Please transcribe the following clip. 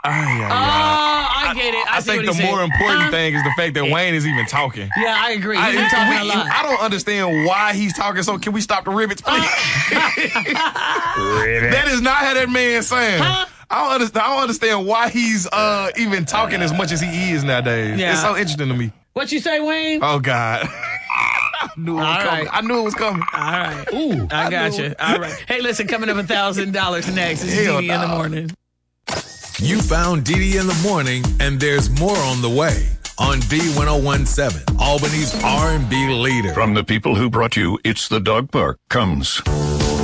I get it. I think the more important thing is the fact that Wayne is even talking. Yeah, I agree. He's been talking a lot. I don't understand why he's talking. So can we stop the ribbits, please? That is not how that man's saying. I don't understand why he's even talking as much as he is nowadays. Yeah. It's so interesting to me. What you say, Wayne? Oh, God. I knew it was coming. I knew it was coming. All right. Ooh, I got you. All right. Hey, listen, coming up $1,000 next. It's DD in the morning. You found DD in the morning, and there's more on the way on B1017, Albany's R&B leader. From the people who brought you It's the Dog Park comes